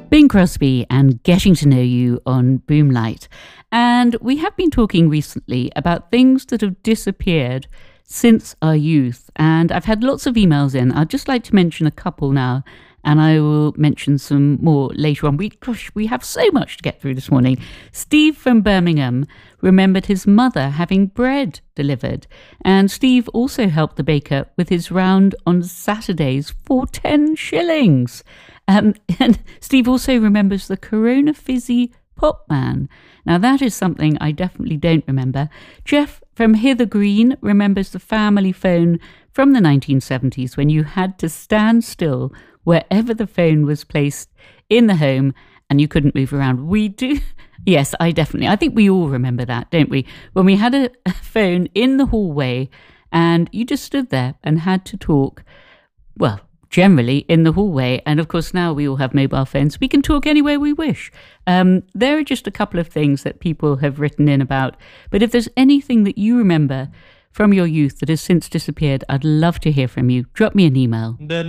Bing Crosby and Getting to Know You on Boomlight. And we have been talking recently about things that have disappeared since our youth. And I've had lots of emails in. I'd just like to mention a couple now, and I will mention some more later on. We have so much to get through this morning. Steve from Birmingham remembered his mother having bread delivered. And Steve also helped the baker with his round on Saturdays for 10 shillings. And Steve also remembers the Corona Fizzy Pop Man. Now, that is something I definitely don't remember. Jeff from Hither Green remembers the family phone from the 1970s when you had to stand still wherever the phone was placed in the home and you couldn't move around. We do. Yes, I think we all remember that, don't we? When we had a phone in the hallway and you just stood there and had to talk, well, generally in the hallway. And of course, now we all have mobile phones. We can talk anywhere we wish. There are just a couple of things that people have written in about. But if there's anything that you remember from your youth that has since disappeared, I'd love to hear from you. Drop me an email.